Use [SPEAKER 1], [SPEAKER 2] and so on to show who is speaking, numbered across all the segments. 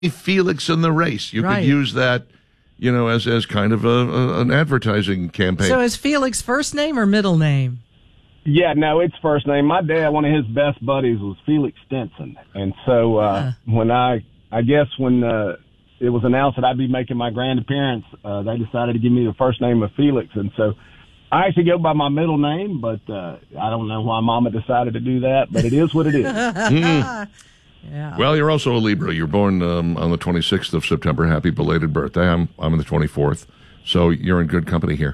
[SPEAKER 1] Felix in the race. You could use that, as kind of an advertising campaign.
[SPEAKER 2] So is Felix first name or middle name?
[SPEAKER 3] Yeah, no, it's first name. My dad, one of his best buddies was Felix Stinson. And so when it was announced that I'd be making my grand appearance, they decided to give me the first name of Felix. And so I actually go by my middle name, but I don't know why Mama decided to do that, but it is what it is.
[SPEAKER 2] Yeah.
[SPEAKER 1] Well, you're also a Libra. You're born on the 26th of September. Happy belated birthday. I'm on the 24th, so you're in good company here.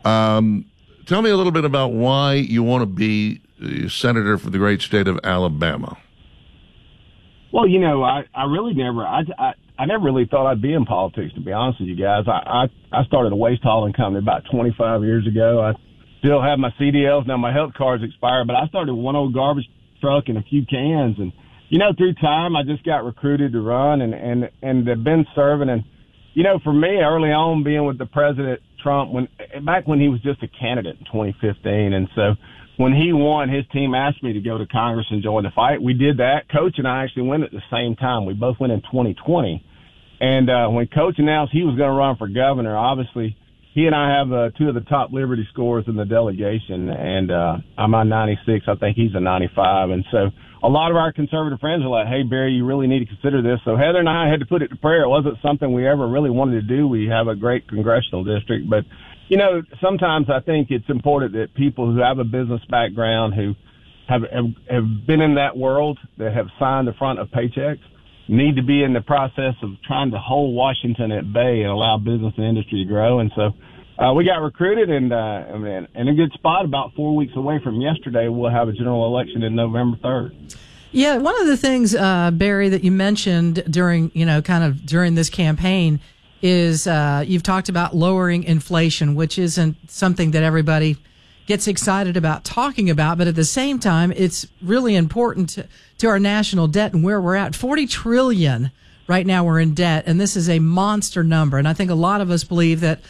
[SPEAKER 1] Tell me a little bit about why you want to be senator for the great state of Alabama.
[SPEAKER 3] Well, I really never, I never really thought I'd be in politics, to be honest with you guys. I started a waste hauling company about 25 years ago. I still have my CDLs. Now my health card's expired, but I started one old garbage truck and a few cans. And, through time, I just got recruited to run and have been serving. And, for me, early on being with the President Trump, back when he was just a candidate in 2015. And so when he won, his team asked me to go to Congress and join the fight. We did that. Coach and I actually went at the same time. We both went in 2020. And when Coach announced he was going to run for governor, obviously he and I have two of the top Liberty scores in the delegation. And I'm on 96. I think he's a 95. And so a lot of our conservative friends are like, hey, Barry, you really need to consider this. So Heather and I had to put it to prayer. It wasn't something we ever really wanted to do. We have a great congressional district. But, sometimes I think it's important that people who have a business background, who have been in that world, that have signed the front of paychecks, need to be in the process of trying to hold Washington at bay and allow business and industry to grow. And so we got recruited and in a good spot. About 4 weeks away from yesterday, we'll have a general election in November 3rd.
[SPEAKER 2] Yeah, one of the things, Barry, that you mentioned during this campaign is you've talked about lowering inflation, which isn't something that everybody gets excited about talking about, but at the same time, it's really important to our national debt and where we're at. 40 trillion right now we're in debt, and this is a monster number. And I think a lot of us believe that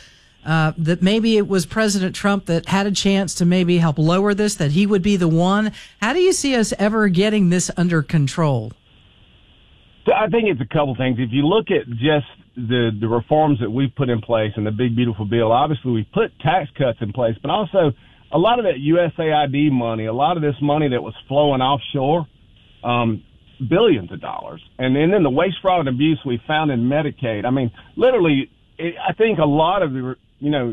[SPEAKER 2] maybe it was President Trump that had a chance to maybe help lower this, that he would be the one. How do you see us ever getting this under control?
[SPEAKER 3] So I think it's a couple things. If you look at just the reforms that we've put in place and the big, beautiful bill, obviously we put tax cuts in place, but also a lot of that USAID money, a lot of this money that was flowing offshore, billions of dollars. And then the waste, fraud, and abuse we found in Medicaid. I mean, literally, I think a lot of the,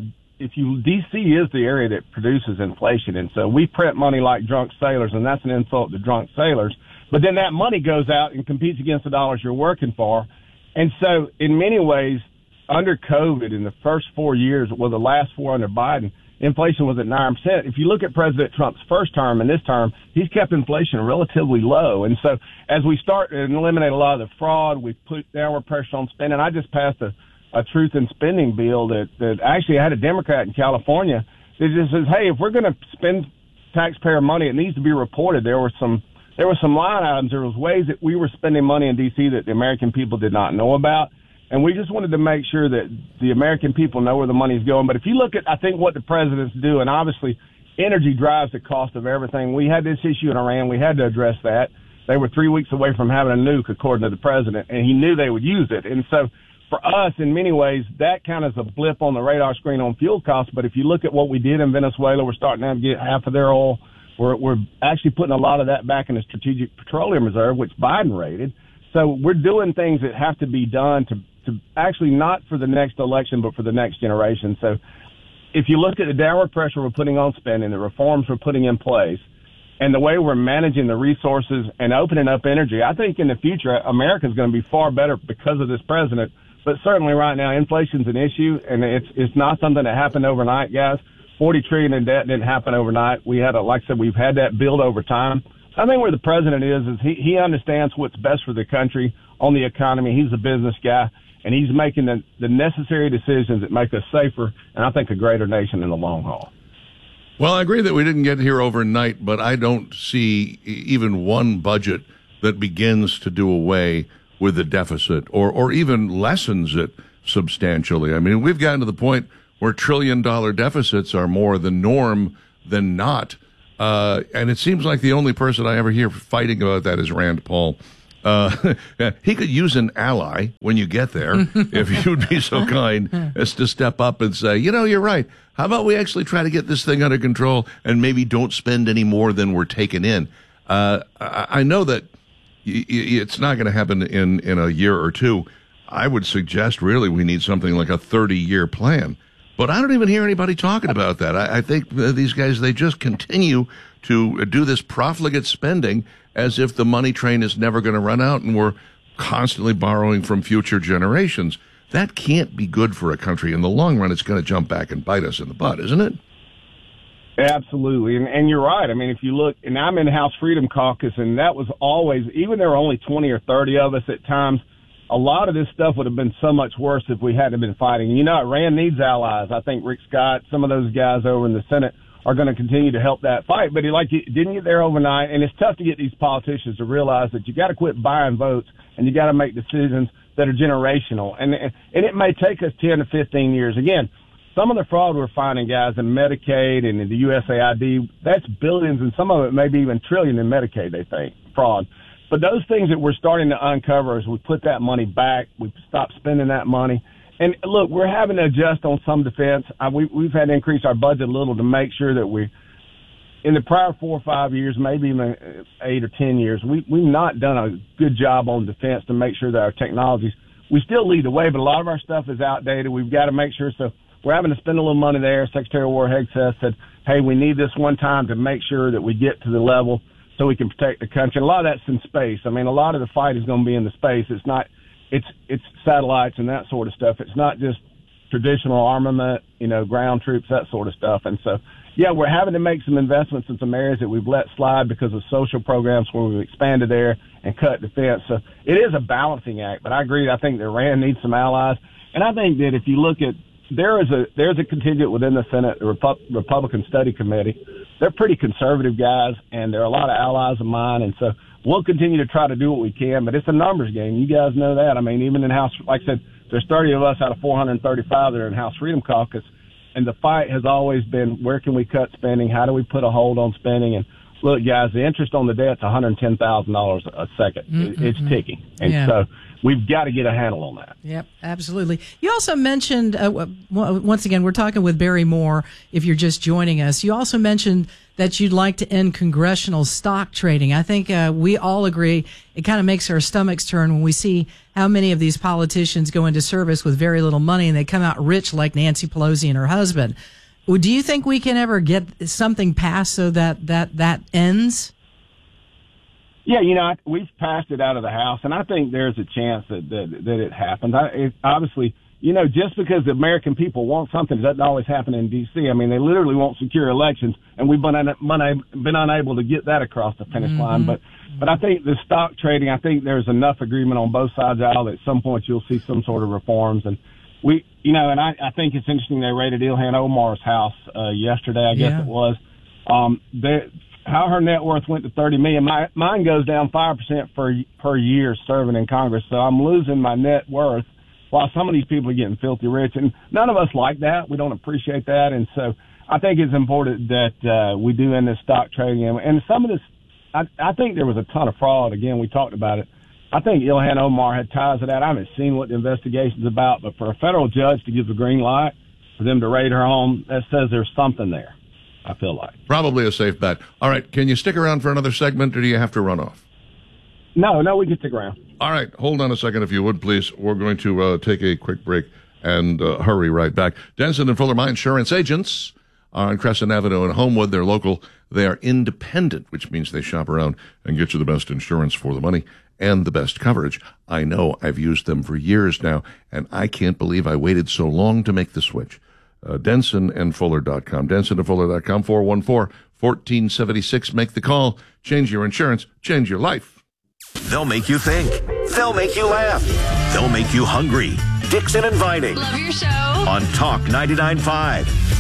[SPEAKER 3] D.C. is the area that produces inflation. And so we print money like drunk sailors, and that's an insult to drunk sailors. But then that money goes out and competes against the dollars you're working for. And so in many ways, under COVID, in the first 4 years, the last four under Biden, inflation was at 9%. If you look at President Trump's first term and this term, he's kept inflation relatively low. And so as we start to eliminate a lot of the fraud, we put downward pressure on spending. I just passed a truth in spending bill that actually had a Democrat in California that just says, hey, if we're going to spend taxpayer money, it needs to be reported. There were some line items. There was ways that we were spending money in D.C. that the American people did not know about. And we just wanted to make sure that the American people know where the money's going. But if you look at, I think, what the president's doing, obviously energy drives the cost of everything. We had this issue in Iran. We had to address that. They were 3 weeks away from having a nuke, according to the president, and he knew they would use it. And so for us, in many ways, that kind of is a blip on the radar screen on fuel costs. But if you look at what we did in Venezuela, we're starting to get half of their oil. We're actually putting a lot of that back in the Strategic Petroleum Reserve, which Biden raided. So we're doing things that have to be done to actually not for the next election, but for the next generation. So if you look at the downward pressure we're putting on spending, the reforms we're putting in place, and the way we're managing the resources and opening up energy, I think in the future, America is going to be far better because of this president. But certainly right now, inflation's an issue, and it's not something that happened overnight, guys. 40 trillion in debt didn't happen overnight. We had like I said, we've had that build over time. I think where the president is he understands what's best for the country on the economy. He's a business guy, and he's making the necessary decisions that make us safer and I think a greater nation in the long haul.
[SPEAKER 1] Well, I agree that we didn't get here overnight, but I don't see even one budget that begins to do away with the deficit or even lessens it substantially. I mean, we've gotten to the point where trillion-dollar deficits are more the norm than not. And it seems like the only person I ever hear fighting about that is Rand Paul. He could use an ally when you get there, if you'd be so kind as to step up and say, you're right. How about we actually try to get this thing under control and maybe don't spend any more than we're taking in? I know that it's not going to happen in a year or two. I would suggest really we need something like a 30-year plan. But I don't even hear anybody talking about that. I think these guys, they just continue to do this profligate spending as if the money train is never going to run out and we're constantly borrowing from future generations. That can't be good for a country. In the long run, it's going to jump back and bite us in the butt, isn't it?
[SPEAKER 3] Absolutely. And you're right. I mean, if you look, and I'm in the House Freedom Caucus, and that was always, even there were only 20 or 30 of us at times, a lot of this stuff would have been so much worse if we hadn't been fighting. Iran needs allies. I think Rick Scott, some of those guys over in the Senate are going to continue to help that fight. But he didn't get there overnight, and it's tough to get these politicians to realize that you got to quit buying votes and you got to make decisions that are generational. And it may take us 10 to 15 years. Again, some of the fraud we're finding, guys, in Medicaid and in the USAID, that's billions, and some of it may be even trillion in Medicaid, they think, fraud. But those things that we're starting to uncover as we put that money back, we stop spending that money. And look, we're having to adjust on some defense. We've had to increase our budget a little to make sure that in the prior 4 or 5 years, maybe even 8 or 10 years, we've not done a good job on defense to make sure that our technologies, we still lead the way, but a lot of our stuff is outdated. We've got to make sure. So we're having to spend a little money there. Secretary Warhead said, hey, we need this one time to make sure that we get to the level so we can protect the country. And a lot of that's in space. I mean, a lot of the fight is going to be in the space. It's satellites and that sort of stuff. It's not just traditional armament, ground troops, that sort of stuff. And so, yeah, we're having to make some investments in some areas that we've let slide because of social programs where we've expanded there and cut defense. So it is a balancing act, but I agree. I think Iran needs some allies. And I think that if you look at, there's a contingent within the Senate, the Republican Study Committee. They're pretty conservative guys, and there are a lot of allies of mine. And so we'll continue to try to do what we can, but it's a numbers game. You guys know that. I mean, even in House, like I said, there's 30 of us out of 435 that are in House Freedom Caucus, and the fight has always been, where can we cut spending? How do we put a hold on spending? And look, guys, the interest on the debt's $110,000 a second. Mm-hmm. It's ticking. And so we've got to get a handle on that.
[SPEAKER 2] Yep, absolutely. You also mentioned, once again, we're talking with Barry Moore, if you're just joining us. You also mentioned that you'd like to end congressional stock trading. I think we all agree it kind of makes our stomachs turn when we see how many of these politicians go into service with very little money and they come out rich like Nancy Pelosi and her husband. Well, do you think we can ever get something passed so that ends?
[SPEAKER 3] Yeah, we've passed it out of the House, and I think there's a chance that it happens. Obviously, just because the American people want something, it doesn't always happen in D.C. I mean, they literally want secure elections, and we've been unable to get that across the finish line. But I think the stock trading, I think there's enough agreement on both sides of the aisle that at some point you'll see some sort of reforms. And I think it's interesting they raided Ilhan Omar's house yesterday, I guess it was. How her net worth went to $30 million. Mine goes down 5% per year serving in Congress, so I'm losing my net worth while some of these people are getting filthy rich. And none of us like that. We don't appreciate that. And so I think it's important that we do end this stock trading. And some of this, I think there was a ton of fraud. Again, we talked about it. I think Ilhan Omar had ties to that. I haven't seen what the investigation's about, but for a federal judge to give the green light for them to raid her home, that says there's something there, I feel like.
[SPEAKER 1] Probably a safe bet. All right, can you stick around for another segment, or do you have to run off?
[SPEAKER 3] No, we can stick around.
[SPEAKER 1] All right, hold on a second if you would, please. We're going to take a quick break and hurry right back. Denson and Fuller, my insurance agents, are on Crescent Avenue in Homewood. They're local. They are independent, which means they shop around and get you the best insurance for the money and the best coverage. I know. I've used them for years now, and I can't believe I waited so long to make the switch. DensonandFuller.com. DensonandFuller.com, 414-1476. Make the call. Change your insurance. Change your life.
[SPEAKER 4] They'll make you think. They'll make you laugh. They'll make you hungry. Dixon and Vining.
[SPEAKER 5] Love your show.
[SPEAKER 4] On Talk 99.5.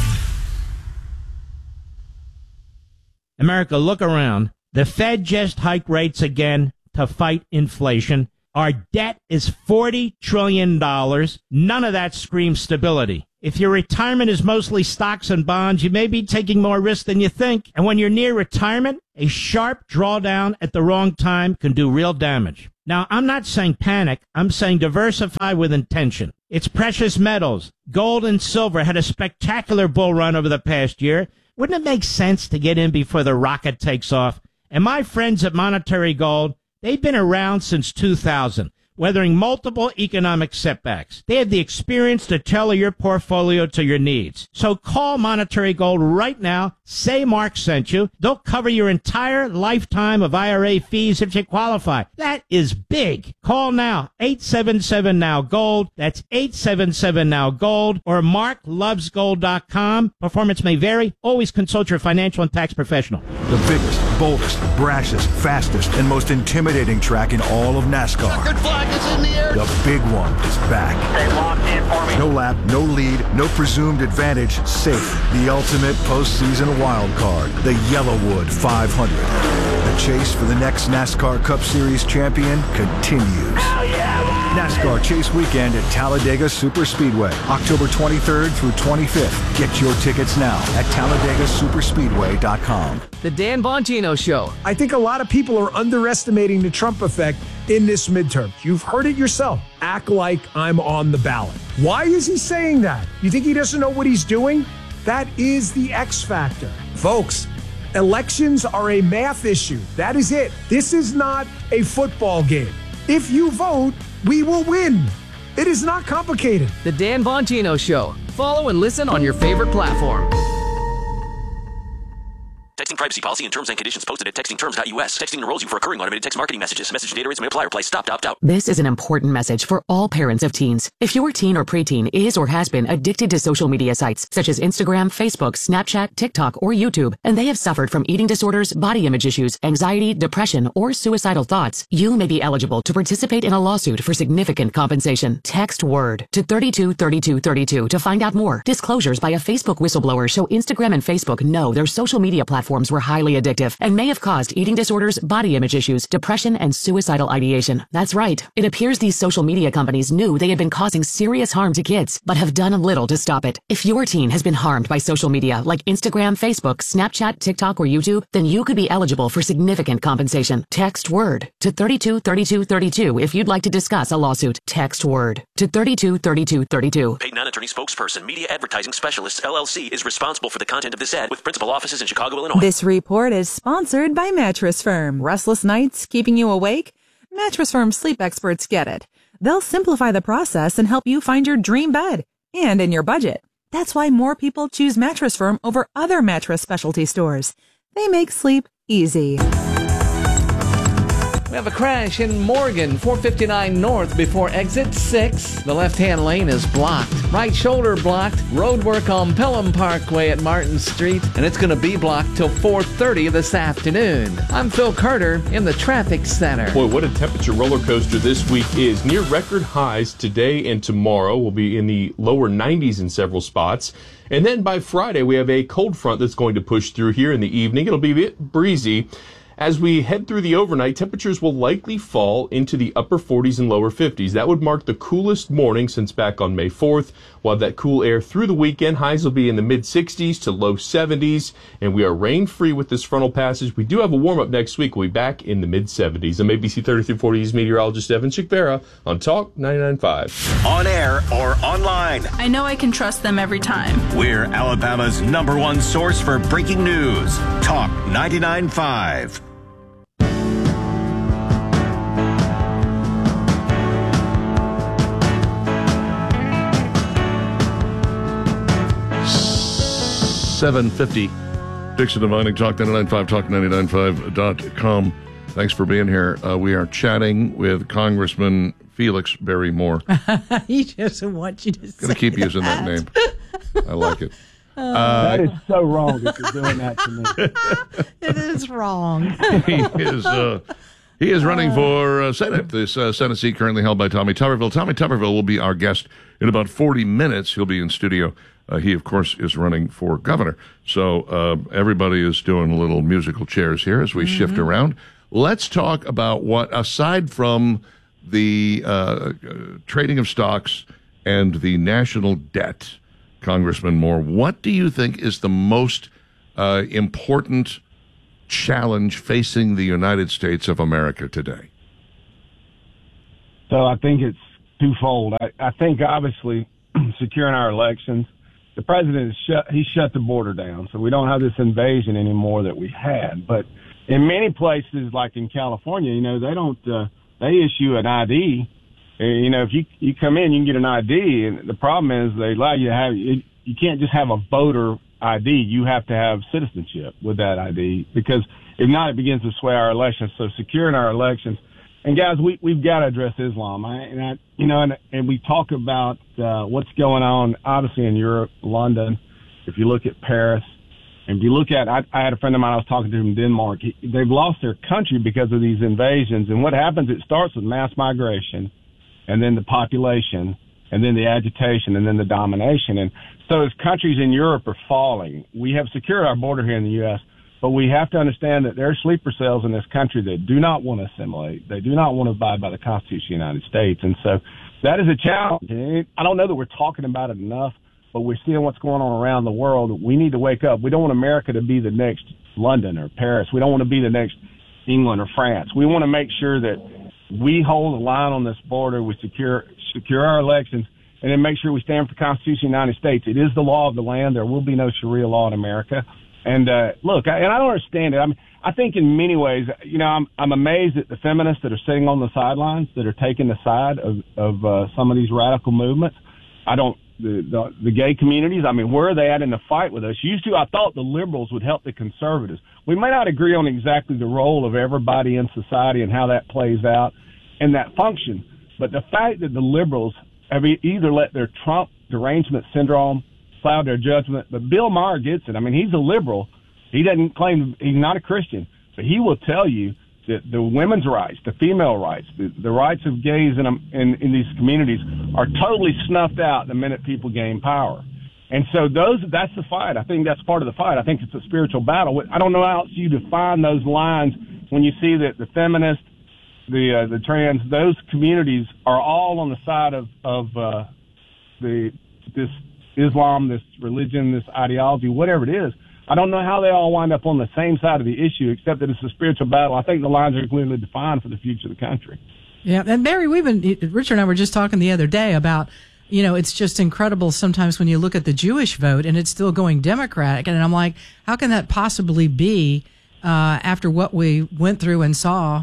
[SPEAKER 6] America, look around. The Fed just hiked rates again to fight inflation. Our debt is $40 trillion. None of that screams stability. If your retirement is mostly stocks and bonds, you may be taking more risk than you think. And when you're near retirement, a sharp drawdown at the wrong time can do real damage. Now, I'm not saying panic. I'm saying diversify with intention. It's precious metals. Gold and silver had a spectacular bull run over the past year. Wouldn't it make sense to get in before the rocket takes off? And my friends at Monetary Gold, they've been around since 2000, weathering multiple economic setbacks. They have the experience to tailor your portfolio to your needs. So call Monetary Gold right now. Say Mark sent you. They'll cover your entire lifetime of IRA fees if you qualify. That is big. Call now. 877-NOW-GOLD. That's 877-NOW-GOLD or marklovesgold.com. Performance may vary. Always consult your financial and tax professional.
[SPEAKER 5] The biggest, boldest, brashest, fastest, and most intimidating track in all of NASCAR.
[SPEAKER 7] Checkered flag is in the air.
[SPEAKER 5] The big one is back.
[SPEAKER 7] Stay locked in for me.
[SPEAKER 5] No lap, no lead, no presumed advantage, safe. The ultimate postseason wild card, the Yellowwood 500. The chase for the next NASCAR Cup Series champion continues. NASCAR Chase Weekend at Talladega Superspeedway, October 23rd through 25th. Get your tickets now at TalladegaSuperspeedway.com.
[SPEAKER 8] The Dan Bongino Show.
[SPEAKER 9] I think a lot of people are underestimating the Trump effect in this midterm. You've heard it yourself. Act like I'm on the ballot. Why is he saying that? You think he doesn't know what he's doing? That is the X factor. Folks, elections are a math issue. That is it. This is not a football game. If you vote, we will win. It is not complicated.
[SPEAKER 8] The Dan Bongino Show. Follow and listen on your favorite platform.
[SPEAKER 10] Texting privacy policy and terms and conditions posted at textingterms.us. Texting enrolls you for recurring automated text marketing messages. Message data rates may apply. Reply stop to opt out.
[SPEAKER 11] This is an important message for all parents of teens. If your teen or preteen is or has been addicted to social media sites such as Instagram, Facebook, Snapchat, TikTok, or YouTube, and they have suffered from eating disorders, body image issues, anxiety, depression, or suicidal thoughts, you may be eligible to participate in a lawsuit for significant compensation. Text WORD to 323232 to find out more. Disclosures by a Facebook whistleblower show Instagram and Facebook know their social media platforms were highly addictive and may have caused eating disorders, body image issues, depression, and suicidal ideation. That's right. It appears these social media companies knew they had been causing serious harm to kids, but have done little to stop it. If your teen has been harmed by social media like Instagram, Facebook, Snapchat, TikTok, or YouTube, then you could be eligible for significant compensation. Text WORD to 323232 if you'd like to discuss a lawsuit. Text WORD to 323232.
[SPEAKER 10] Paid non-attorney spokesperson, Media Advertising Specialists, LLC, is responsible for the content of this ad with principal offices in Chicago, Illinois.
[SPEAKER 12] This report is sponsored by Mattress Firm. Restless nights keeping you awake? Mattress Firm sleep experts get it. They'll simplify the process and help you find your dream bed and in your budget. That's why more people choose Mattress Firm over other mattress specialty stores. They make sleep easy.
[SPEAKER 8] We have a crash in Morgan, 459 North before exit 6. The left-hand lane is blocked. Right shoulder blocked. Road work on Pelham Parkway at Martin Street, and it's going to be blocked till 4:30 this afternoon. I'm Phil Carter in the traffic center.
[SPEAKER 13] Boy, what a temperature roller coaster this week is. Near record highs today and tomorrow. We'll be in the lower 90s in several spots. And then by Friday, we have a cold front that's going to push through here in the evening. It'll be a bit breezy. As we head through the overnight, temperatures will likely fall into the upper 40s and lower 50s. That would mark the coolest morning since back on May 4th. We'll have that cool air through the weekend. Highs will be in the mid-60s to low 70s, and we are rain-free with this frontal passage. We do have a warm-up next week. We'll be back in the mid-70s. I'm ABC 3340's meteorologist Evan Chickbera on Talk 99.5.
[SPEAKER 4] On air or online.
[SPEAKER 14] I know I can trust them every time.
[SPEAKER 4] We're Alabama's #1 source for breaking news. Talk 99.5.
[SPEAKER 1] $7.50. Dixon Divining, Talk 99.5, talk995.com. Thanks for being here. We are chatting with Congressman Felix Barrymore.
[SPEAKER 2] He doesn't want you to say
[SPEAKER 1] Going to keep using that name. I like it.
[SPEAKER 3] That is so wrong if you're doing that to me.
[SPEAKER 2] It is wrong.
[SPEAKER 1] He is running for Senate. This Senate seat currently held by Tommy Tuberville. Tommy Tuberville will be our guest in about 40 minutes. He'll be in studio. He, of course, is running for governor. So everybody is doing little musical chairs here as we shift around. Let's talk about what, aside from the trading of stocks and the national debt, Congressman Moore, what do you think is the most important challenge facing the United States of America today?
[SPEAKER 3] So I think it's twofold. I think obviously securing our elections. The president he shut the border down, so we don't have this invasion anymore that we had. But in many places, like in California, they don't. They issue an ID. If you come in, you can get an ID, and the problem is they allow you to have. You can't just have a voter ID. You have to have citizenship with that ID, because if not, it begins to sway our elections. So securing our elections. And guys, we've got to address Islam. And we talk about what's going on, obviously in Europe, London. If you look at Paris, and if you look at, I had a friend of mine I was talking to from Denmark. They've lost their country because of these invasions. And what happens? It starts with mass migration, and then the population, and then the agitation, and then the domination. And so as countries in Europe are falling, we have secured our border here in the U.S., but we have to understand that there are sleeper cells in this country that do not want to assimilate. They do not want to abide by the Constitution of the United States. And so that is a challenge. I don't know that we're talking about it enough, but we're seeing what's going on around the world. We need to wake up. We don't want America to be the next London or Paris. We don't want to be the next England or France. We want to make sure that we hold the line on this border. We secure our elections, and then make sure we stand for the Constitution of the United States. It is the law of the land. There will be no Sharia law in America. And look, I don't understand it. I think in many ways, I'm amazed at the feminists that are sitting on the sidelines, that are taking the side of some of these radical movements. The gay communities, where are they at in the fight with us? I thought the liberals would help the conservatives. We may not agree on exactly the role of everybody in society and how that plays out and that function, but the fact that the liberals have either let their Trump derangement syndrome cloud their judgment. But Bill Maher gets it. He's a liberal. He doesn't claim he's not a Christian, but he will tell you that the women's rights, the female rights, the rights of gays in these communities are totally snuffed out the minute people gain power. And so that's the fight. I think that's part of the fight. I think it's a spiritual battle. I don't know how else you define those lines when you see that the feminists, the trans, those communities are all on the side of this Islam, this religion, this ideology, whatever it is. I don't know how they all wind up on the same side of the issue, except that it's a spiritual battle. I think the lines are clearly defined for the future of the country.
[SPEAKER 2] Yeah, and Barry, Richard and I were just talking the other day about, it's just incredible sometimes when you look at the Jewish vote and it's still going Democratic, and I'm like, how can that possibly be after what we went through and saw?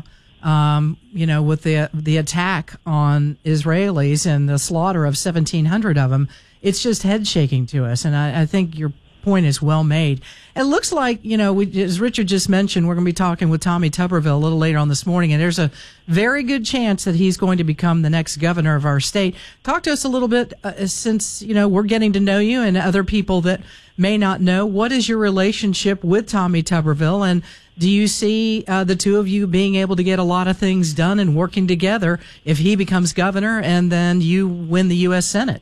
[SPEAKER 2] With the attack on Israelis and the slaughter of 1,700 of them, it's just head shaking to us. And I think your point is well made. It looks like, as Richard just mentioned, we're going to be talking with Tommy Tuberville a little later on this morning, and there's a very good chance that he's going to become the next governor of our state. Talk to us a little bit, since, we're getting to know you and other people that may not know. What is your relationship with Tommy Tuberville, and do you see the two of you being able to get a lot of things done and working together if he becomes governor and then you win the U.S. Senate?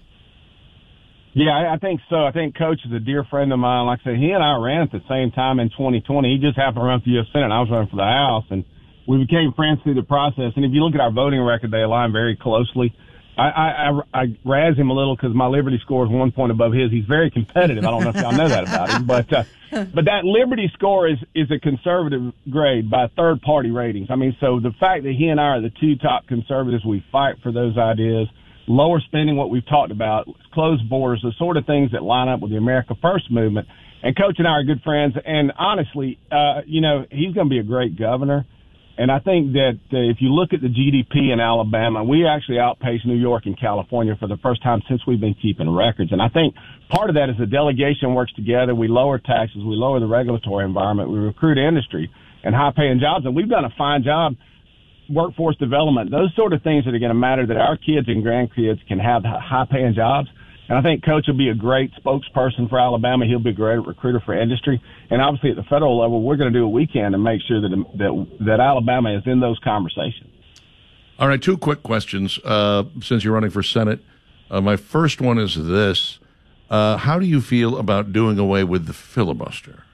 [SPEAKER 3] Yeah, I think so. I think Coach is a dear friend of mine. Like I said, he and I ran at the same time in 2020. He just happened to run for the U.S. Senate, and I was running for the House, and we became friends through the process. And if you look at our voting record, they align very closely. I razz him a little because my Liberty score is 1 point above his. He's very competitive. I don't know if y'all know that about him, but that Liberty score is a conservative grade by third-party ratings. So the fact that he and I are the two top conservatives, we fight for those ideas. Lower spending, what we've talked about, closed borders, the sort of things that line up with the America First movement. And Coach and I are good friends. And honestly, he's going to be a great governor. And I think that if you look at the GDP in Alabama, we actually outpace New York and California for the first time since we've been keeping records. And I think part of that is the delegation works together. We lower taxes. We lower the regulatory environment. We recruit industry and high-paying jobs. And we've done a fine job. Workforce development, those sort of things that are going to matter, that our kids and grandkids can have high-paying jobs. And I think Coach will be a great spokesperson for Alabama. He'll be a great recruiter for industry. And obviously at the federal level, we're going to do what we can to make sure that Alabama is in those conversations.
[SPEAKER 1] All right, two quick questions since you're running for Senate. My first one is this. How do you feel about doing away with the filibuster?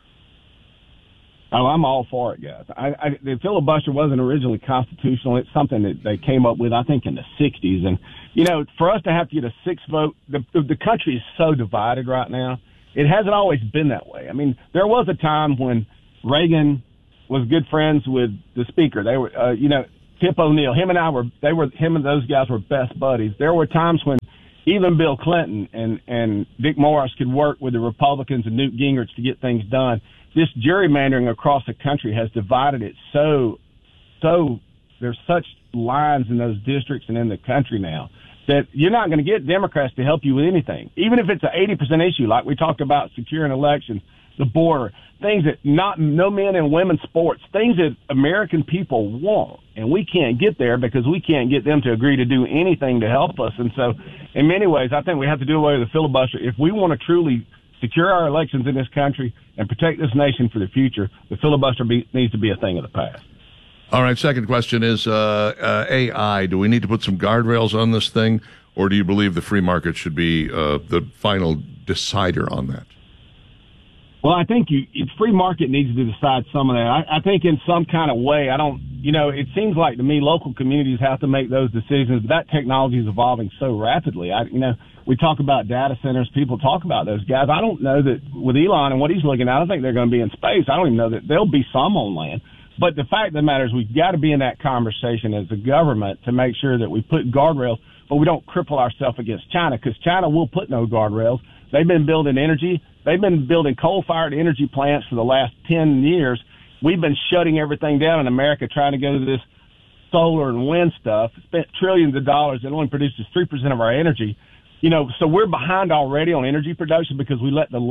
[SPEAKER 3] Oh, I'm all for it, guys. The filibuster wasn't originally constitutional. It's something that they came up with, I think, in the 60s. And, for us to have to get a 6-vote, the country is so divided right now. It hasn't always been that way. There was a time when Reagan was good friends with the speaker. They were, Tip O'Neill. Him and those guys were best buddies. There were times when even Bill Clinton and Dick Morris could work with the Republicans and Newt Gingrich to get things done. This gerrymandering across the country has divided it so there's such lines in those districts and in the country now that you're not going to get Democrats to help you with anything. Even if it's an 80% issue, like we talked about securing elections, the border, things that no men and women's sports, things that American people want. And we can't get there because we can't get them to agree to do anything to help us. And so in many ways, I think we have to do away with the filibuster. If we want to truly secure our elections in this country and protect this nation for the future, the filibuster needs to be a thing of the past.
[SPEAKER 1] All right, second question is AI. Do we need to put some guardrails on this thing, or do you believe the free market should be the final decider on that?
[SPEAKER 3] Well, I think free market needs to decide some of that. I think in some kind of way, it seems like to me local communities have to make those decisions, but that technology is evolving so rapidly. We talk about data centers. People talk about those guys. I don't know that with Elon and what he's looking at, I don't think they're going to be in space. I don't even know that there'll be some on land. But the fact of the matter is we've got to be in that conversation as a government to make sure that we put guardrails, but we don't cripple ourselves against China, because China will put no guardrails. They've been building energy. They've been building coal-fired energy plants for the last 10 years. We've been shutting everything down in America trying to go to this solar and wind stuff, spent trillions of dollars. It only produces 3% of our energy. So we're behind already on energy production because we let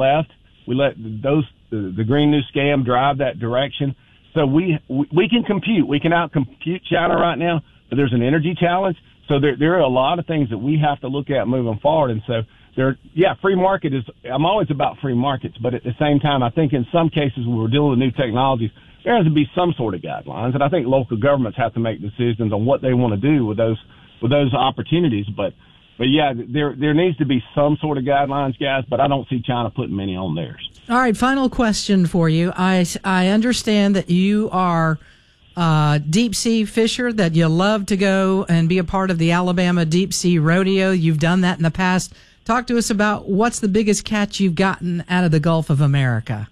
[SPEAKER 3] the Green New Scam drive that direction. So we can compute. We can out-compute China right now, but there's an energy challenge. So there are a lot of things that we have to look at moving forward. And so free market I'm always about free markets, but at the same time, I think in some cases when we're dealing with new technologies, there has to be some sort of guidelines. And I think local governments have to make decisions on what they want to do with those opportunities. But yeah, there needs to be some sort of guidelines, guys, but I don't see China putting many on theirs.
[SPEAKER 2] All right, final question for you. I understand that you are deep sea fisher, that you love to go and be a part of the Alabama Deep Sea Rodeo. You've done that in the past. Talk to us about what's the biggest catch you've gotten out of the Gulf of America.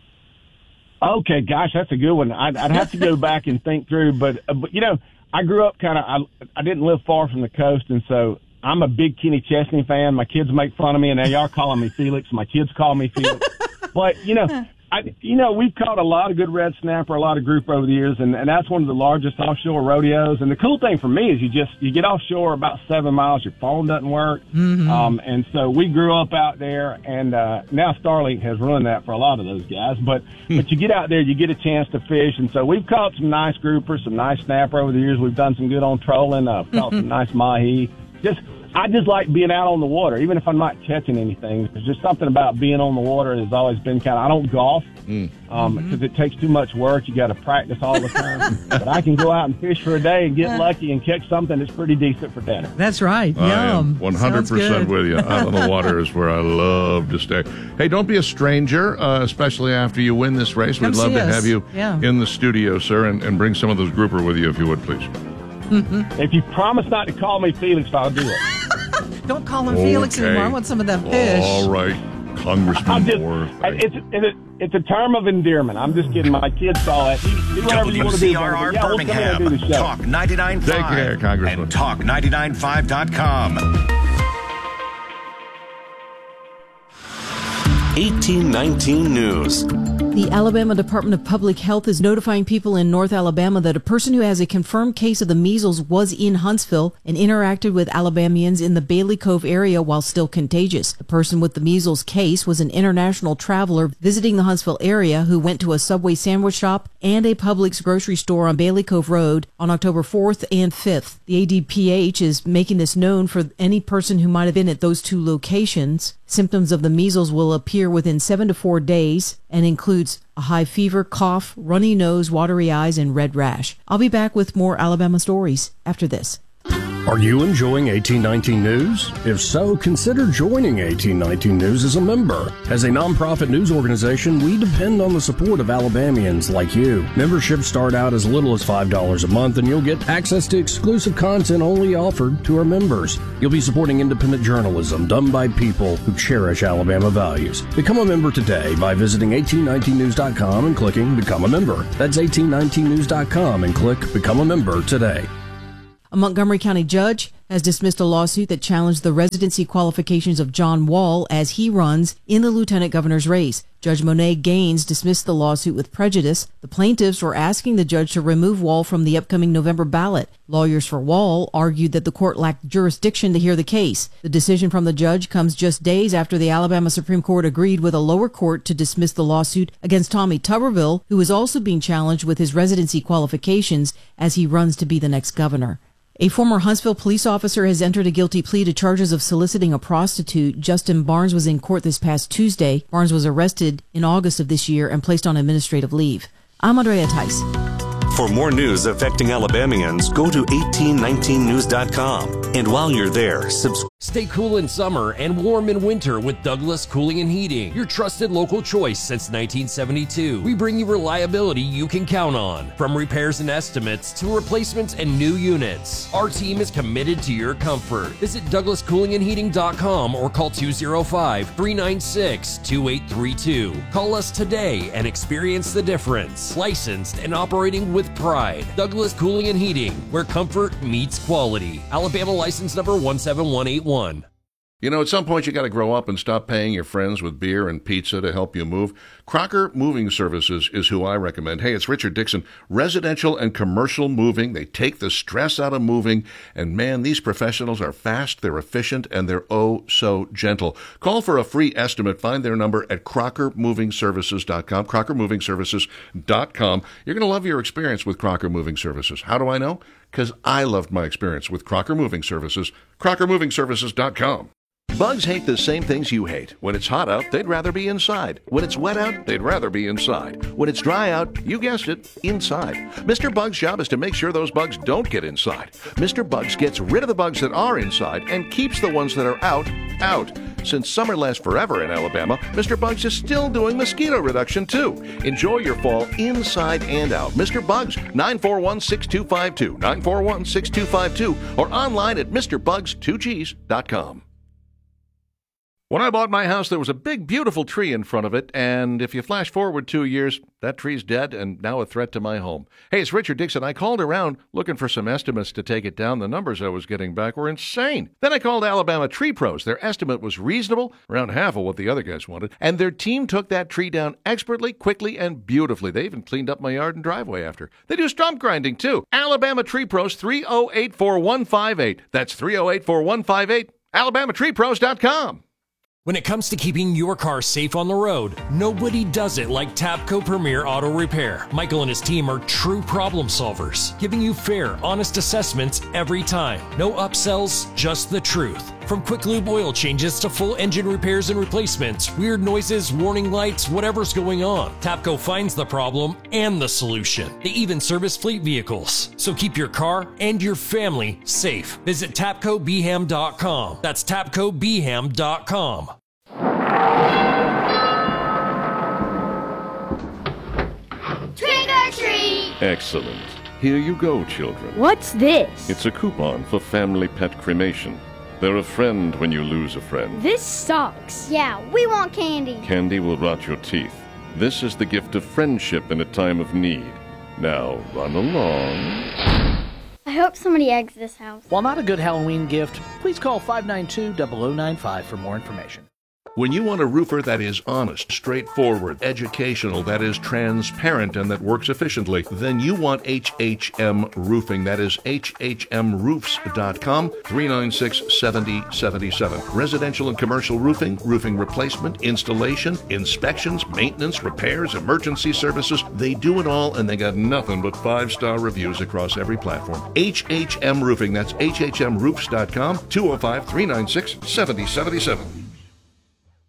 [SPEAKER 3] Okay, gosh, that's a good one. I'd have to go back and think through, but I grew up I didn't live far from the coast, and so I'm a big Kenny Chesney fan. My kids make fun of me, and they are calling me Felix. My kids call me Felix. But, we've caught a lot of good red snapper, a lot of grouper over the years, and that's one of the largest offshore rodeos. And the cool thing for me is you get offshore about 7 miles, your phone doesn't work. Mm-hmm. And so we grew up out there, and now Starlink has ruined that for a lot of those guys. But you get out there, you get a chance to fish. And so we've caught some nice groupers, some nice snapper over the years. We've done some good on trolling, caught some nice mahi. I just like being out on the water, even if I'm not catching anything. There's just something about being on the water that has always been I don't golf because it takes too much work. You got to practice all the time. But I can go out and fish for a day and get lucky and catch something that's pretty decent for dinner.
[SPEAKER 2] That's right.
[SPEAKER 1] I
[SPEAKER 2] Yum.
[SPEAKER 1] am 100% with you. Out on the water is where I love to stay. Hey, don't be a stranger, especially after you win this race. We'd love to have you in the studio, sir, and bring some of those grouper with you if you would, please.
[SPEAKER 3] Mm-hmm. If you promise not to call me Felix, I'll do it.
[SPEAKER 2] Don't call him Felix anymore. I want some of that fish.
[SPEAKER 1] All right, Congressman Moore.
[SPEAKER 3] It's a term of endearment. I'm just kidding. My kids saw it. Do whatever you want to do.
[SPEAKER 4] WCRR Birmingham. Talk 99.5.
[SPEAKER 1] Take care, Congressman.
[SPEAKER 4] And talk995.com.
[SPEAKER 10] 1819 News.
[SPEAKER 15] The Alabama Department of Public Health is notifying people in North Alabama that a person who has a confirmed case of the measles was in Huntsville and interacted with Alabamians in the Bailey Cove area while still contagious. The person with the measles case was an international traveler visiting the Huntsville area who went to a Subway sandwich shop and a Publix grocery store on Bailey Cove Road on October 4th and 5th. The ADPH is making this known for any person who might have been at those two locations. Symptoms of the measles will appear within 7 to 4 days and includes a high fever, cough, runny nose, watery eyes, and red rash. I'll be back with more Alabama stories after this.
[SPEAKER 16] Are you enjoying 1819 News? If so, consider joining 1819 News as a member. As a nonprofit news organization, we depend on the support of Alabamians like you. Memberships start out as little as $5 a month, and you'll get access to exclusive content only offered to our members. You'll be supporting independent journalism done by people who cherish Alabama values. Become a member today by visiting 1819news.com and clicking Become a Member. That's 1819news.com and click Become a Member today.
[SPEAKER 15] A Montgomery County judge has dismissed a lawsuit that challenged the residency qualifications of John Wall as he runs in the lieutenant governor's race. Judge Monet Gaines dismissed the lawsuit with prejudice. The plaintiffs were asking the judge to remove Wall from the upcoming November ballot. Lawyers for Wall argued that the court lacked jurisdiction to hear the case. The decision from the judge comes just days after the Alabama Supreme Court agreed with a lower court to dismiss the lawsuit against Tommy Tuberville, who is also being challenged with his residency qualifications as he runs to be the next governor. A former Huntsville police officer has entered a guilty plea to charges of soliciting a prostitute. Justin Barnes was in court this past Tuesday. Barnes was arrested in August of this year and placed on administrative leave. I'm Andrea Tice.
[SPEAKER 17] For more news affecting Alabamians, go to 1819news.com. And while you're there,
[SPEAKER 18] Stay cool in summer and warm in winter with Douglas Cooling and Heating, your trusted local choice since 1972. We bring you reliability you can count on, from repairs and estimates to replacements and new units. Our team is committed to your comfort. Visit DouglasCoolingandHeating.com or call 205-396-2832. Call us today and experience the difference. Licensed and operating with pride. Douglas Cooling and Heating, where comfort meets quality. Alabama license number 17181.
[SPEAKER 1] You know, at some point you got to grow up and stop paying your friends with beer and pizza to help you move. Crocker Moving Services is who I recommend. Hey, it's Richard Dixon. Residential and commercial moving. They take the stress out of moving. And man, these professionals are fast, they're efficient, and they're oh so gentle. Call for a free estimate. Find their number at CrockerMovingServices.com, CrockerMovingServices.com. You're going to love your experience with Crocker Moving Services. How do I know? Because I loved my experience with Crocker Moving Services. CrockerMovingServices.com. Bugs hate the same things you hate. When it's hot out, they'd rather be inside. When it's wet out, they'd rather be inside. When it's dry out, you guessed it, inside. Mr. Bug's job is to make sure those bugs don't get inside. Mr. Bugs gets rid of the bugs that are inside and keeps the ones that are out, out. Since summer lasts forever in Alabama, Mr. Bugs is still doing mosquito reduction, too. Enjoy your fall inside and out. Mr. Bugs, 941-6252, 941-6252, or online at MrBugs2Gs.com. When I bought my house, there was a big, beautiful tree in front of it, and if you flash forward 2 years, that tree's dead and now a threat to my home. Hey, it's Richard Dixon. I called around looking for some estimates to take it down. The numbers I was getting back were insane. Then I called Alabama Tree Pros. Their estimate was reasonable, around half of what the other guys wanted, and their team took that tree down expertly, quickly, and beautifully. They even cleaned up my yard and driveway after. They do stump grinding, too. Alabama Tree Pros, 308-4158. That's 308-4158. AlabamaTreePros.com.
[SPEAKER 18] When it comes to keeping your car safe on the road, nobody does it like Tapco Premier Auto Repair. Michael and his team are true problem solvers, giving you fair, honest assessments every time. No upsells, just the truth. From quick lube oil changes to full engine repairs and replacements, weird noises, warning lights, whatever's going on, Tapco finds the problem and the solution. They even service fleet vehicles. So keep your car and your family safe. Visit TapcoBham.com. That's TapcoBham.com.
[SPEAKER 19] Trick or treat!
[SPEAKER 20] Excellent. Here you go, children.
[SPEAKER 19] What's this?
[SPEAKER 20] It's a coupon for family pet cremation. They're a friend when you lose a friend.
[SPEAKER 19] This sucks. Yeah, we want candy.
[SPEAKER 20] Candy will rot your teeth. This is the gift of friendship in a time of need. Now, run along.
[SPEAKER 19] I hope somebody eggs this house.
[SPEAKER 21] While not a good Halloween gift, please call 592-0095 for more information.
[SPEAKER 1] When you want a roofer that is honest, straightforward, educational, that is transparent, and that works efficiently, then you want HHM Roofing. That is HHMRoofs.com, 396-7077. Residential and commercial roofing, roofing replacement, installation, inspections, maintenance, repairs, emergency services. They do it all, and they got nothing but 5-star reviews across every platform. HHM Roofing. That's HHMRoofs.com, 205-396-7077.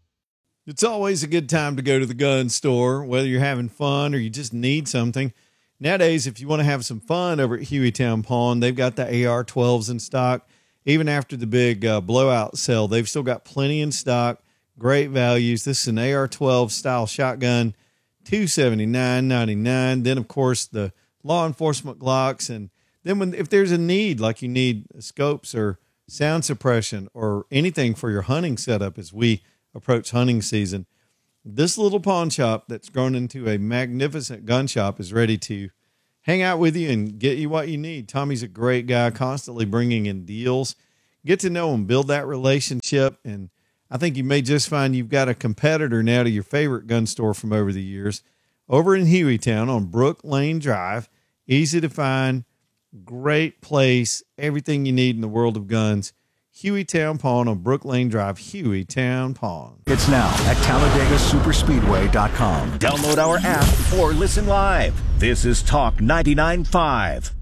[SPEAKER 22] It's always a good time to go to the gun store, whether you're having fun or you just need something.
[SPEAKER 6] nowadays, if you want to have some fun over at Hueytown Pawn, they've got the AR-12s in stock. Even after the big blowout sale, they've still got plenty in stock. Great values. This is an AR-12 style shotgun, $279.99. Then, of course, the law enforcement Glocks. And then if there's a need, like you need scopes or sound suppression or anything for your hunting setup as we approach hunting season, this little pawn shop that's grown into a magnificent gun shop is ready to hang out with you and get you what you need. Tommy's a great guy, constantly bringing in deals. Get to know him, build that relationship, and I think you may just find you've got a competitor now to your favorite gun store from over the years. Over in Hueytown on Brook Lane Drive, easy to find, great place, everything you need in the world of guns. Hueytown Pawn on Brook Lane Drive, Hueytown Pawn.
[SPEAKER 5] It's now at TalladegaSuperspeedway.com.
[SPEAKER 4] Download our app or listen live. This is Talk 99.5.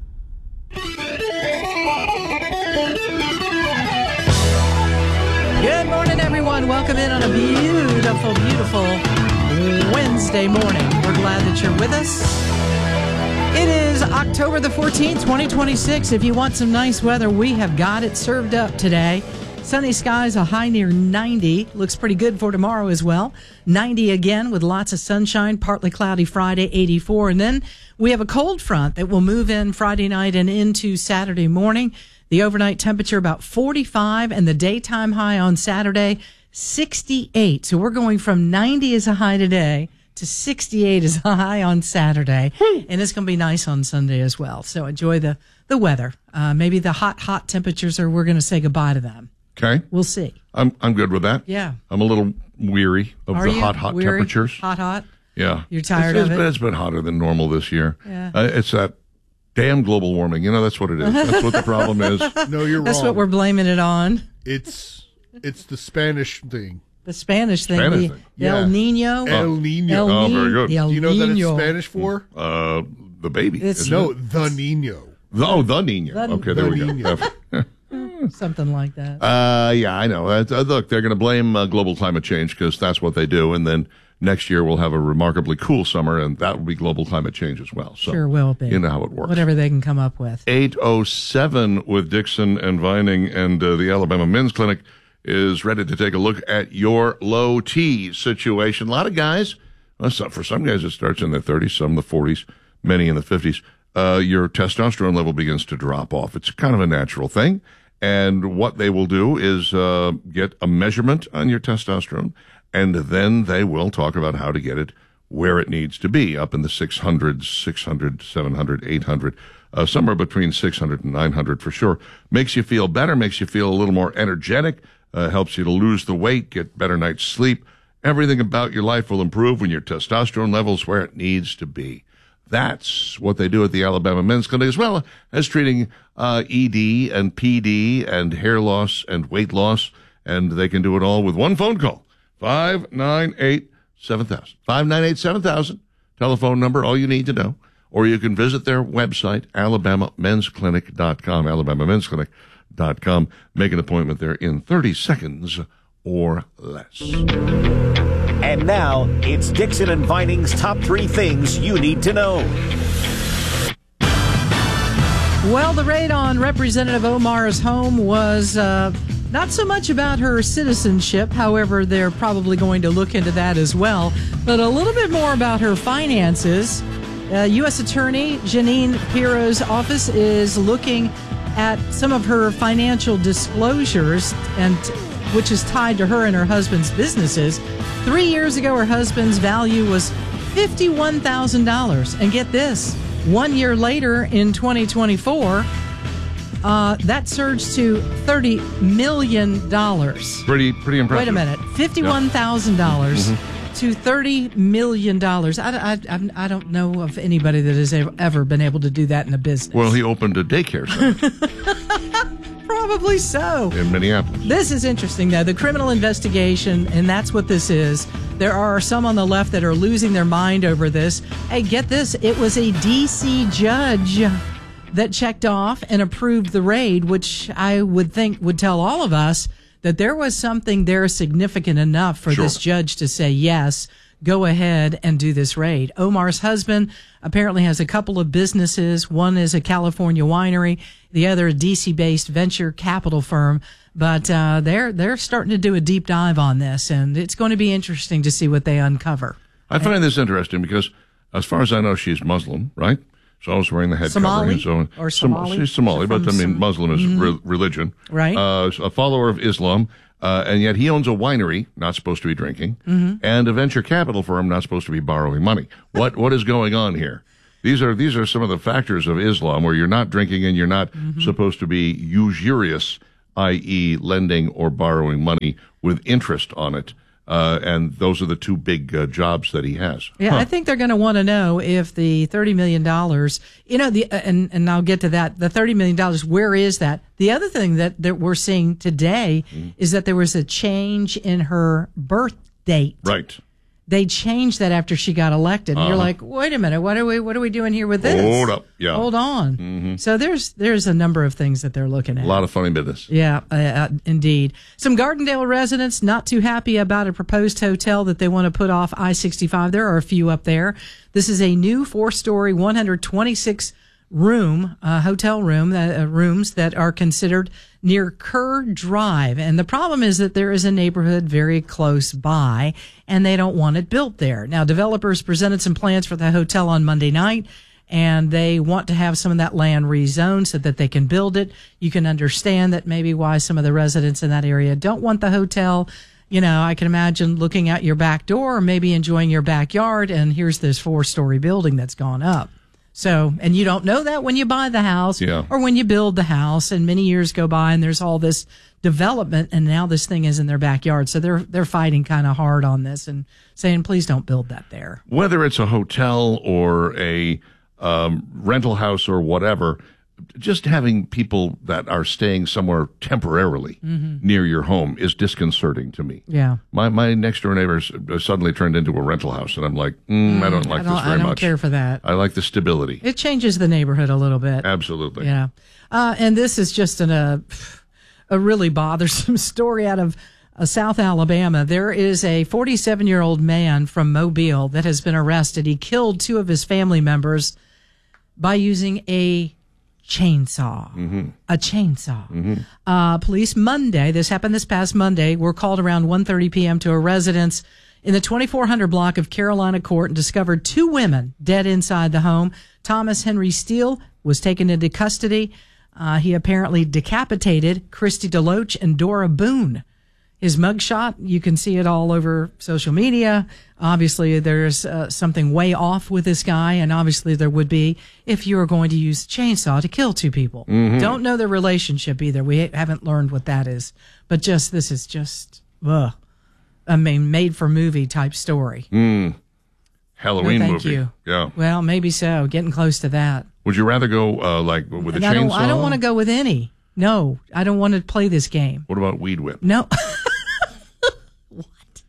[SPEAKER 2] Good morning, everyone. Welcome in on a beautiful, beautiful Wednesday morning. We're glad that you're with us. It is October the 14th, 2026. If you want some nice weather, we have got it served up today. Sunny skies, a high near 90. Looks pretty good for tomorrow as well. 90 again with lots of sunshine, partly cloudy Friday, 84. And then we have a cold front that will move in Friday night and into Saturday morning. The overnight temperature about 45 and the daytime high on Saturday, 68. So we're going from 90 as a high today to 68 as a high on Saturday. And it's going to be nice on Sunday as well. So enjoy the weather. Maybe the hot temperatures we're going to say goodbye to them.
[SPEAKER 1] Okay.
[SPEAKER 2] We'll see.
[SPEAKER 1] I'm good with that.
[SPEAKER 2] Yeah.
[SPEAKER 1] I'm a little weary of the hot
[SPEAKER 2] weary?
[SPEAKER 1] temperatures.
[SPEAKER 2] Hot?
[SPEAKER 1] Yeah.
[SPEAKER 2] You're tired of it?
[SPEAKER 1] It's been hotter than normal this year.
[SPEAKER 2] Yeah.
[SPEAKER 1] It's that damn global warming. That's what it is. That's what the problem is.
[SPEAKER 22] No, you're wrong.
[SPEAKER 2] That's what we're blaming it on.
[SPEAKER 22] It's the Spanish thing.
[SPEAKER 2] The Spanish thing.
[SPEAKER 22] Yeah.
[SPEAKER 2] El Nino.
[SPEAKER 22] El Nino.
[SPEAKER 1] Oh, very good.
[SPEAKER 22] Do you know that it's Spanish for?
[SPEAKER 1] The baby.
[SPEAKER 22] The Nino.
[SPEAKER 1] The Nino. Okay, there we go.
[SPEAKER 2] Something like that.
[SPEAKER 1] Yeah, I know. Look, they're going to blame global climate change because that's what they do. And then next year we'll have a remarkably cool summer, and that will be global climate change as well. So
[SPEAKER 2] sure will be.
[SPEAKER 1] You know how it works.
[SPEAKER 2] Whatever they can come up with.
[SPEAKER 1] 8:07 with Dixon and Vining, and the Alabama Men's Clinic is ready to take a look at your low T situation. A lot of guys, for some guys it starts in their 30s, some in the 40s, many in the 50s. Your testosterone level begins to drop off. It's kind of a natural thing. And what they will do is get a measurement on your testosterone, and then they will talk about how to get it where it needs to be, up in the 600, 700, 800, somewhere between 600 and 900 for sure. Makes you feel better, makes you feel a little more energetic, helps you to lose the weight, get better night's sleep. Everything about your life will improve when your testosterone level's where it needs to be. That's what they do at the Alabama Men's Clinic, as well as treating ED and PD and hair loss and weight loss. And they can do it all with one phone call, 598-7000. 598-7000, telephone number, all you need to know. Or you can visit their website, alabamamensclinic.com, alabamamensclinic.com. Make an appointment there in 30 seconds or less.
[SPEAKER 4] And now, it's Dixon and Vining's top 3 things you need to know.
[SPEAKER 2] Well, the raid on Representative Omar's home was not so much about her citizenship. However, they're probably going to look into that as well. But a little bit more about her finances. U.S. Attorney Jeanine Pirro's office is looking at some of her financial disclosures, and which is tied to her and her husband's businesses. 3 years ago, her husband's value was $51,000. And get this, 1 year later in 2024, that surged to $30 million.
[SPEAKER 1] Pretty impressive.
[SPEAKER 2] Wait a minute, $51,000 to $30 million. I don't know of anybody that has ever been able to do that in a business.
[SPEAKER 1] Well, he opened a daycare center.
[SPEAKER 2] Probably so.
[SPEAKER 1] In Minneapolis.
[SPEAKER 2] This is interesting, though. The criminal investigation, and that's what this is. There are some on the left that are losing their mind over this. Hey, get this. It was a D.C. judge that checked off and approved the raid, which I would think would tell all of us that there was something there significant enough for this judge to say, yes, go ahead and do this raid. Omar's husband apparently has a couple of businesses. One is a California winery, the other a DC-based venture capital firm. But they're starting to do a deep dive on this, and it's going to be interesting to see what they uncover.
[SPEAKER 1] I find this interesting because, as far as I know, she's Muslim, right? She's always wearing the head
[SPEAKER 2] Somali?
[SPEAKER 1] covering.
[SPEAKER 2] Or Somali?
[SPEAKER 1] She's Somali, but I mean, Muslim is religion.
[SPEAKER 2] Right.
[SPEAKER 1] A follower of Islam, and yet he owns a winery, not supposed to be drinking, and a venture capital firm, not supposed to be borrowing money. What is going on here? These are some of the factors of Islam where you're not drinking and you're not supposed to be usurious, i.e., lending or borrowing money with interest on it. And those are the two big jobs that he has.
[SPEAKER 2] Yeah, I think they're going to want to know if the $30 million, and I'll get to that, the $30 million, where is that? The other thing that we're seeing today is that there was a change in her birth date.
[SPEAKER 1] Right.
[SPEAKER 2] They changed that after she got elected. And you're like, wait a minute, what are we doing here with this?
[SPEAKER 1] Hold up. Yeah.
[SPEAKER 2] Hold on. So there's a number of things that they're looking at.
[SPEAKER 1] A lot of funny business.
[SPEAKER 2] Yeah, indeed. Some Gardendale residents not too happy about a proposed hotel that they want to put off I-65. There are a few up there. This is a new 4-story, 126 room, hotel room, rooms that are considered near Kerr Drive. And the problem is that there is a neighborhood very close by, and they don't want it built there. Now, developers presented some plans for the hotel on Monday night, and they want to have some of that land rezoned so that they can build it. You can understand that maybe why some of the residents in that area don't want the hotel. You know, I can imagine looking out your back door or maybe enjoying your backyard, and here's this 4-story building that's gone up. So, and you don't know that when you buy the house or when you build the house, and many years go by and there's all this development, and now this thing is in their backyard. So they're fighting kind of hard on this and saying, please don't build that there.
[SPEAKER 1] Whether it's a hotel or a rental house or whatever, just having people that are staying somewhere temporarily near your home is disconcerting to me.
[SPEAKER 2] Yeah.
[SPEAKER 1] My next door neighbors suddenly turned into a rental house, and I'm like, I don't like this very much.
[SPEAKER 2] I don't care for that.
[SPEAKER 1] I like the stability.
[SPEAKER 2] It changes the neighborhood a little bit.
[SPEAKER 1] Absolutely.
[SPEAKER 2] Yeah. And this is just a really bothersome story out of South Alabama. There is a 47-year-old man from Mobile that has been arrested. He killed 2 of his family members by using a chainsaw. A chainsaw. Police Monday, this happened this past Monday, were called around 1:30 p.m. to a residence in the 2400 block of Carolina Court and discovered 2 women dead inside the home. Thomas Henry Steele was taken into custody. He apparently decapitated Christy DeLoach and Dora Boone. His mugshot, you can see it all over social media. Obviously, there's something way off with this guy, and obviously there would be if you were going to use a chainsaw to kill 2 people. Don't know the relationship either. We haven't learned what that is. But this is just, made-for-movie type story.
[SPEAKER 1] Halloween
[SPEAKER 2] thank
[SPEAKER 1] movie.
[SPEAKER 2] You.
[SPEAKER 1] Yeah.
[SPEAKER 2] Well, maybe so. Getting close to that.
[SPEAKER 1] Would you rather go with a chainsaw?
[SPEAKER 2] I don't want to go with any. No, I don't want to play this game.
[SPEAKER 1] What about Weed Whip?
[SPEAKER 2] No. What?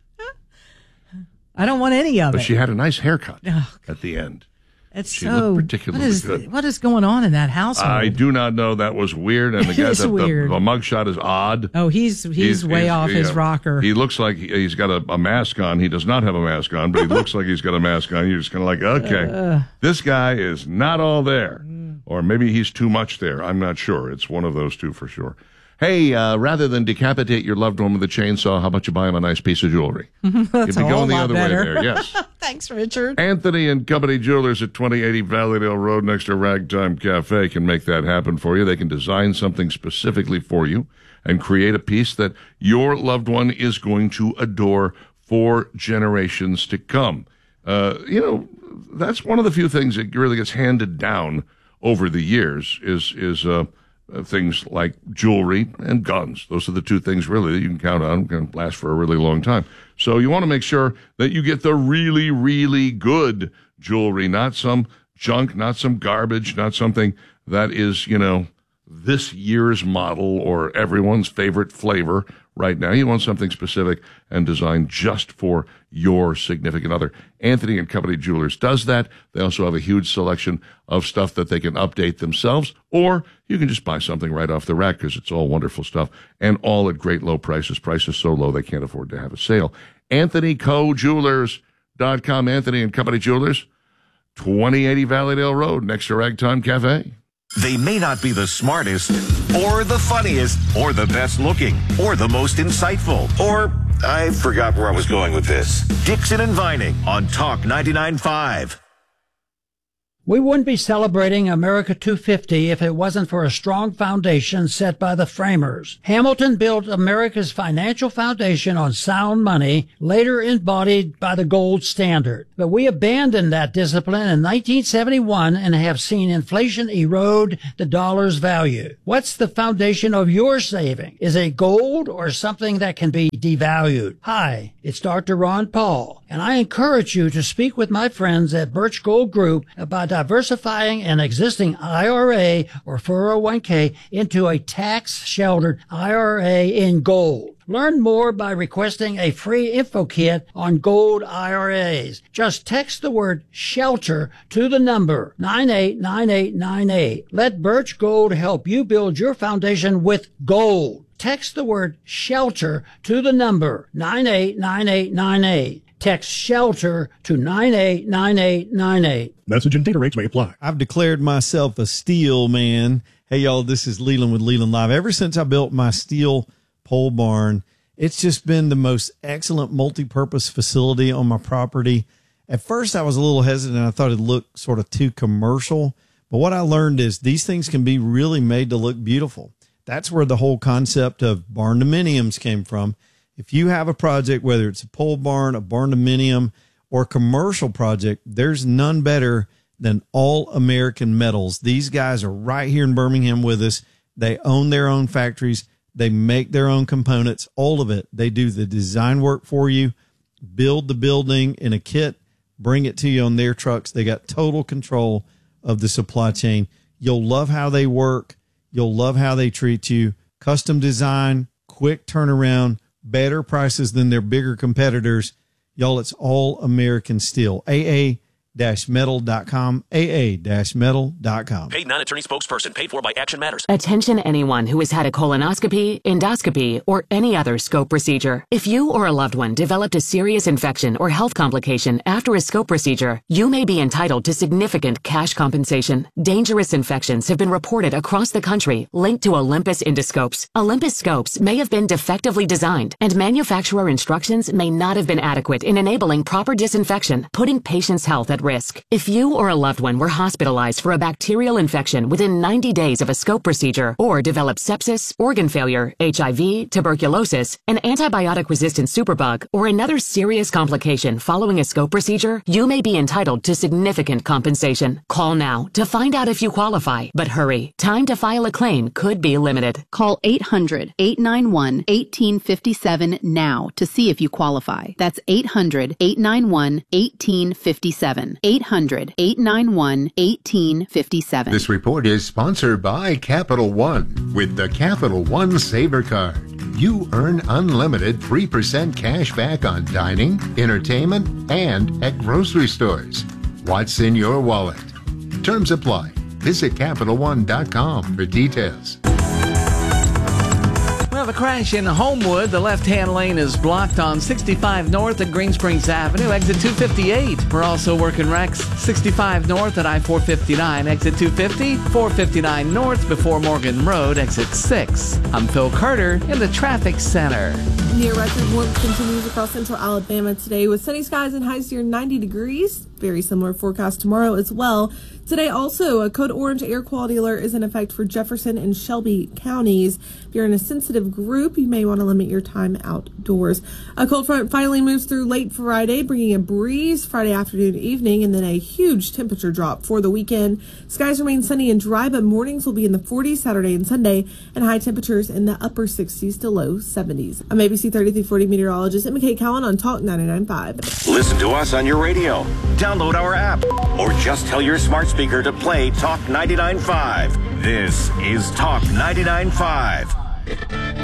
[SPEAKER 2] I don't want any of it.
[SPEAKER 1] But she had a nice haircut at the end.
[SPEAKER 2] She
[SPEAKER 1] looked particularly good.
[SPEAKER 2] What is going on in that household?
[SPEAKER 1] I do not know. That was weird. And the guy, the mugshot is odd.
[SPEAKER 2] Oh, he's way off his rocker.
[SPEAKER 1] He looks like he's got a mask on. He does not have a mask on, but he looks like he's got a mask on. You're just kind of like, okay, this guy is not all there. Or maybe he's too much there. I'm not sure. It's one of those two for sure. Hey, rather than decapitate your loved one with a chainsaw, how about you buy him a nice piece of jewelry?
[SPEAKER 2] That's
[SPEAKER 1] You'd be
[SPEAKER 2] a whole
[SPEAKER 1] going the
[SPEAKER 2] lot
[SPEAKER 1] other
[SPEAKER 2] better.
[SPEAKER 1] way there, yes.
[SPEAKER 2] Thanks, Richard.
[SPEAKER 1] Anthony and Company Jewelers at 2080 Valleydale Road next to Ragtime Cafe can make that happen for you. They can design something specifically for you and create a piece that your loved one is going to adore for generations to come. That's one of the few things that really gets handed down over the years is things like jewelry and guns. Those are the 2 things really that you can count on, can last for a really long time. So you want to make sure that you get the really, really good jewelry, not some junk, not some garbage, not something that is, this year's model or everyone's favorite flavor right now. You want something specific and designed just for your significant other. Anthony and Company Jewelers does that. They also have a huge selection of stuff that they can update themselves, or you can just buy something right off the rack because it's all wonderful stuff and all at great low prices. Prices so low they can't afford to have a sale. AnthonyCoJewelers.com. Ragtime.com. Anthony and Company Jewelers, 2080 Valleydale Road, next to Ragtime Cafe.
[SPEAKER 4] They may not be the smartest, or the funniest, or the best looking, or the most insightful, or I forgot where I was going with this. Dixon and Vining on Talk 99.5.
[SPEAKER 7] We wouldn't be celebrating America 250 if it wasn't for a strong foundation set by the framers. Hamilton built America's financial foundation on sound money, later embodied by the gold standard. But we abandoned that discipline in 1971 and have seen inflation erode the dollar's value. What's the foundation of your saving? Is it gold or something that can be devalued? Hi, it's Dr. Ron Paul, and I encourage you to speak with my friends at Birch Gold Group about diversifying an existing IRA or 401k into a tax-sheltered IRA in gold. Learn more by requesting a free info kit on gold IRAs. Just text the word SHELTER to the number 989898. Let Birch Gold help you build your foundation with gold. Text the word SHELTER to the number 989898. Text SHELTER to 989898.
[SPEAKER 9] Message and data rates may apply.
[SPEAKER 6] I've declared myself a steel man. Hey, y'all, this is Leland with Leland Live. Ever since I built my steel pole barn, it's just been the most excellent multi-purpose facility on my property. At first, I was a little hesitant. I thought it looked sort of too commercial. But what I learned is these things can be really made to look beautiful. That's where the whole concept of barn-dominiums came from. If you have a project, whether it's a pole barn, a barn-dominium, or a commercial project, there's none better than All American Metals. These guys are right here in Birmingham with us. They own their own factories. They make their own components, all of it. They do the design work for you, build the building in a kit, bring it to you on their trucks. They got total control of the supply chain. You'll love how they work. You'll love how they treat you. Custom design, quick turnaround, better prices than their bigger competitors. Y'all, it's All American Steel. AA-metal.com, AA-metal.com.
[SPEAKER 10] Paid non-attorney spokesperson. Paid for by Action Matters.
[SPEAKER 11] Attention anyone who has had a colonoscopy, endoscopy, or any other scope procedure. If you or a loved one developed a serious infection or health complication after a scope procedure, you may be entitled to significant cash compensation. Dangerous infections have been reported across the country linked to Olympus endoscopes. Olympus scopes may have been defectively designed, and manufacturer instructions may not have been adequate in enabling proper disinfection, putting patients' health at risk. If you or a loved one were hospitalized for a bacterial infection within 90 days of a scope procedure, or developed sepsis, organ failure, HIV, tuberculosis, an antibiotic-resistant superbug, or another serious complication following a scope procedure, you may be entitled to significant compensation. Call now to find out if you qualify. But hurry, time to file a claim could be limited.
[SPEAKER 23] Call 800-891-1857 now to see if you qualify. That's 800-891-1857. 800-891-1857.
[SPEAKER 24] This report is sponsored by Capital One. With the Capital One Saver Card, you earn unlimited 3% cash back on dining, entertainment, and at grocery stores. What's in your wallet? Terms apply. Visit CapitalOne.com for details.
[SPEAKER 8] We have a crash in Homewood. The left-hand lane is blocked on 65 North at Green Springs Avenue, exit 258. We're also working wrecks 65 North at I-459, exit 250, 459 North before Morgan Road, exit 6. I'm Phil Carter in the traffic center.
[SPEAKER 25] Near record warmth continues across central Alabama today with sunny skies and highs near 90 degrees. Very similar forecast tomorrow as well. Today also, a code orange air quality alert is in effect for Jefferson and Shelby counties. If you're in a sensitive group, you may want to limit your time outdoors. A cold front finally moves through late Friday, bringing a breeze Friday afternoon, evening, and then a huge temperature drop for the weekend. Skies remain sunny and dry, but mornings will be in the 40s Saturday and Sunday, and high temperatures in the upper 60s to low 70s. I'm ABC 3340 meteorologist Emma K. Cowan on Talk 99.5.
[SPEAKER 4] Listen to us on your radio. Download our app, or just tell your smart speaker to play Talk 99.5. This is Talk 99.5.